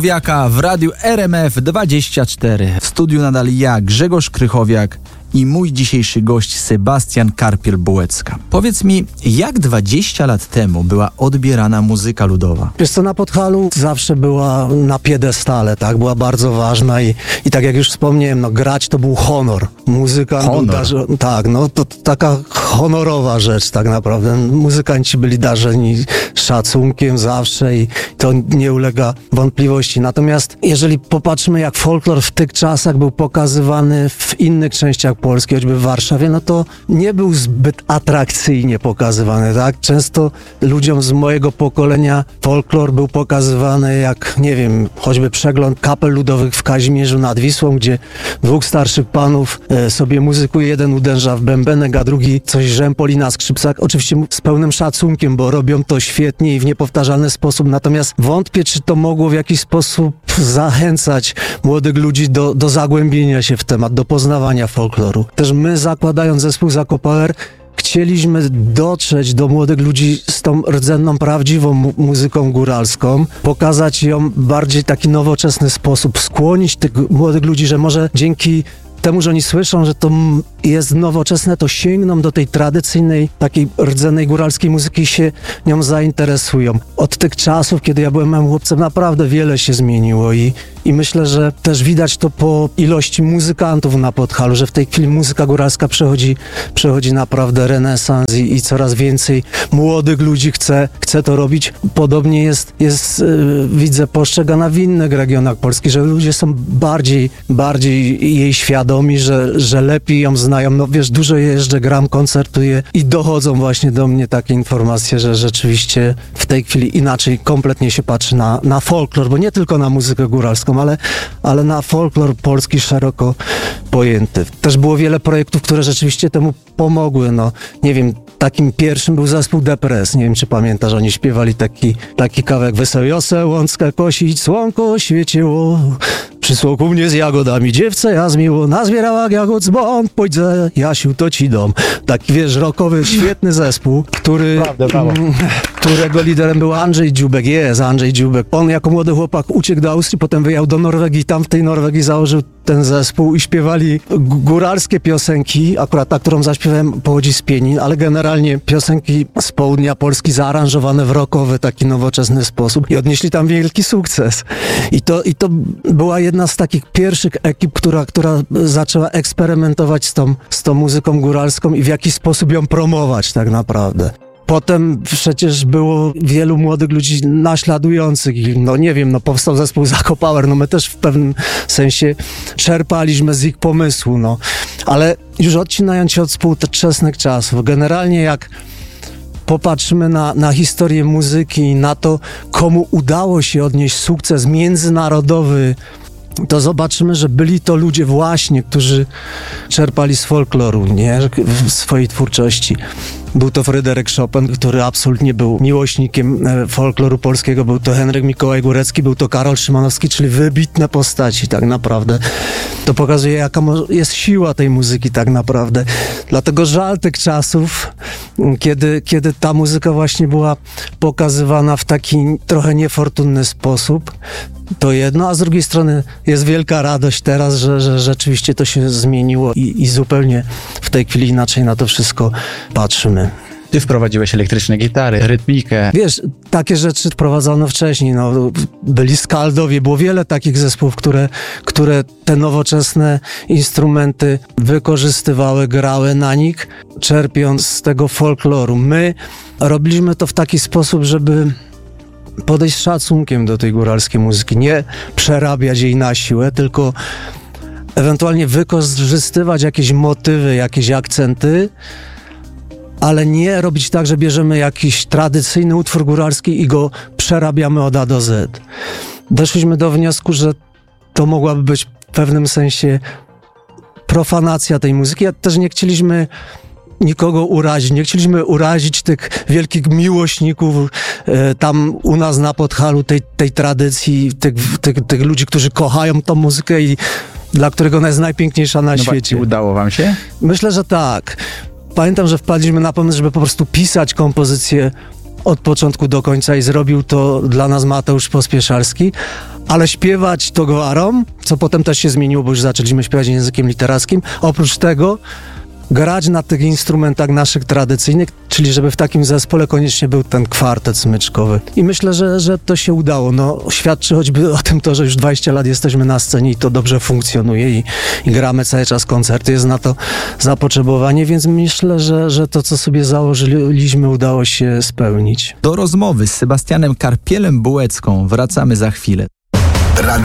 Wiaka w radiu RMF24. W studiu nadal ja, Grzegorz Krychowiak i mój dzisiejszy gość Sebastian Karpiel-Bułecka. Powiedz mi, jak 20 lat temu była odbierana muzyka ludowa? Wiesz co, na Podhalu zawsze była na piedestale, tak? Była bardzo ważna i tak jak już wspomniałem, no grać to był honor. Muzyka... Honor? Tak, no to taka honorowa rzecz tak naprawdę. Muzykanci byli darzeni szacunkiem zawsze i to nie ulega wątpliwości. Natomiast jeżeli popatrzymy, jak folklor w tych czasach był pokazywany w innych częściach Polski, choćby w Warszawie, no to nie był zbyt atrakcyjnie pokazywany, tak? Często ludziom z mojego pokolenia folklor był pokazywany jak, nie wiem, choćby przegląd kapel ludowych w Kazimierzu nad Wisłą, gdzie dwóch starszych panów sobie muzykuje, jeden uderza w bębenek, a drugi coś rzępoli na skrzypcach. Oczywiście z pełnym szacunkiem, bo robią to świetnie i w niepowtarzalny sposób, natomiast wątpię, czy to mogło w jakiś sposób zachęcać młodych ludzi do zagłębienia się w temat, do poznawania folkloru. Też my, zakładając zespół Zakopower, chcieliśmy dotrzeć do młodych ludzi z tą rdzenną, prawdziwą muzyką góralską, pokazać ją bardziej taki nowoczesny sposób, skłonić tych młodych ludzi, że może dzięki temu, że oni słyszą, że to jest nowoczesne, to sięgną do tej tradycyjnej, takiej rdzennej góralskiej muzyki i się nią zainteresują. Od tych czasów, kiedy ja byłem małym chłopcem, naprawdę wiele się zmieniło i myślę, że też widać to po ilości muzykantów na Podhalu, że w tej chwili muzyka góralska przechodzi naprawdę renesans i coraz więcej młodych ludzi chce to robić. Podobnie jest widzę, postrzegana w innych regionach Polski, że ludzie są bardziej jej świadomi, że lepiej ją znają. No wiesz, dużo jeżdżę, gram, koncertuję i dochodzą właśnie do mnie takie informacje, że rzeczywiście w tej chwili inaczej kompletnie się patrzy na folklor, bo nie tylko na muzykę góralską, ale na folklor polski szeroko pojęty. Też było wiele projektów, które rzeczywiście temu pomogły. No, nie wiem, takim pierwszym był zespół Depres. Nie wiem, czy pamiętasz, oni śpiewali taki kawałek wesołe łąckę kosić, słonko świeciło. Przy słoku mnie z jagodami dziewce ja zmiło, nazbierała jagód z bąd, pójdę, Jasiu, to ci dom. Taki, wiesz, rockowy, świetny zespół, którego liderem był Andrzej Dziubek. Andrzej Dziubek. On jako młody chłopak uciekł do Austrii, potem wyjechał do Norwegii, tam w tej Norwegii założył ten zespół i śpiewali góralskie piosenki. Akurat ta, którą zaśpiewałem, pochodzi z Pienin, ale generalnie piosenki z południa Polski zaaranżowane w rockowy, taki nowoczesny sposób i odnieśli tam wielki sukces. I to była jedna z takich pierwszych ekip, która zaczęła eksperymentować z tą muzyką góralską i w jakiś sposób ją promować tak naprawdę. Potem przecież było wielu młodych ludzi naśladujących i no nie wiem, no powstał zespół Zakopower, no my też w pewnym sensie czerpaliśmy z ich pomysłu, no. Ale już odcinając się od współczesnych czasów, generalnie jak popatrzymy na historię muzyki i na to, komu udało się odnieść sukces międzynarodowy, to zobaczymy, że byli to ludzie właśnie, którzy czerpali z folkloru, nie? W swojej twórczości. Był to Fryderyk Chopin, który absolutnie był miłośnikiem folkloru polskiego, był to Henryk Mikołaj Górecki, był to Karol Szymanowski, czyli wybitne postaci tak naprawdę. To pokazuje, jaka jest siła tej muzyki tak naprawdę. Dlatego żal tych czasów, kiedy ta muzyka właśnie była pokazywana w taki trochę niefortunny sposób. To jedno, a z drugiej strony jest wielka radość teraz, że rzeczywiście to się zmieniło i zupełnie w tej chwili inaczej na to wszystko patrzymy. Ty wprowadziłeś elektryczne gitary, rytmikę. Wiesz, takie rzeczy wprowadzono wcześniej, no, byli Skaldowie, było wiele takich zespołów, które te nowoczesne instrumenty wykorzystywały, grały na nich, czerpiąc z tego folkloru. My robiliśmy to w taki sposób, żeby podejść z szacunkiem do tej góralskiej muzyki, nie przerabiać jej na siłę, tylko ewentualnie wykorzystywać jakieś motywy, jakieś akcenty, ale nie robić tak, że bierzemy jakiś tradycyjny utwór góralski i go przerabiamy od A do Z. Doszliśmy do wniosku, że to mogłaby być w pewnym sensie profanacja tej muzyki. Ja też nie chcieliśmy nikogo urazić. Nie chcieliśmy urazić tych wielkich miłośników tam u nas na Podhalu, tej tradycji, tych ludzi, którzy kochają tą muzykę i dla którego ona jest najpiękniejsza na świecie. Udało wam się? Myślę, że tak. Pamiętam, że wpadliśmy na pomysł, żeby po prostu pisać kompozycję od początku do końca i zrobił to dla nas Mateusz Pospieszalski, ale śpiewać to gwarą, co potem też się zmieniło, bo już zaczęliśmy śpiewać językiem literackim. Oprócz tego grać na tych instrumentach naszych tradycyjnych, czyli żeby w takim zespole koniecznie był ten kwartet smyczkowy. I myślę, że to się udało. No, świadczy choćby o tym to, że już 20 lat jesteśmy na scenie i to dobrze funkcjonuje i gramy cały czas koncerty. Jest na to zapotrzebowanie, więc myślę, że to, co sobie założyliśmy, udało się spełnić. Do rozmowy z Sebastianem Karpielem Bułecką wracamy za chwilę.